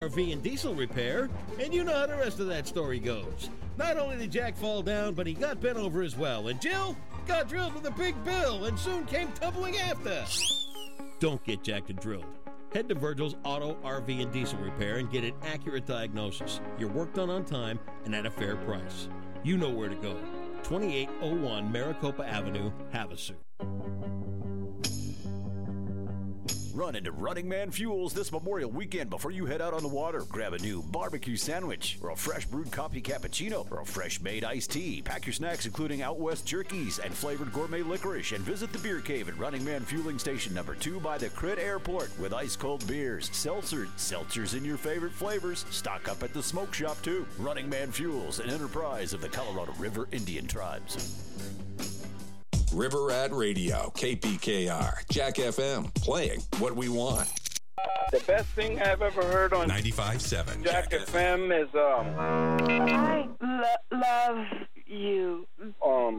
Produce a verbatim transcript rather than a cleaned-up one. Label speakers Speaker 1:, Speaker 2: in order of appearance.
Speaker 1: R V and diesel repair, and you know how the rest of that story goes. Not only did Jack fall down, but he got bent over as well, and Jill got drilled with a big bill and soon came tumbling after. Don't get jacked and drilled. Head to Virgil's Auto, R V, and Diesel Repair and get an accurate diagnosis, your work done on time, and at a fair price. You know where to go. twenty-eight oh one Maricopa Avenue, Havasu.
Speaker 2: Run into Running Man Fuels this Memorial Weekend before you head out on the water. Grab a new barbecue sandwich or a fresh brewed coffee cappuccino or a fresh made iced tea. Pack your snacks including Out West jerkies and flavored gourmet licorice and visit the beer cave at Running Man Fueling Station number two by the Crit Airport with ice cold beers, seltzers, seltzers in your favorite flavors. Stock up at the smoke shop too. Running Man Fuels, an enterprise of the Colorado River Indian Tribes.
Speaker 3: River Rat Radio, K P K R, Jack F M, playing what we want.
Speaker 4: The best thing I've ever heard on
Speaker 3: ninety-five point seven
Speaker 4: Jack, Jack F M is, um...
Speaker 5: I lo- love you.
Speaker 4: Um...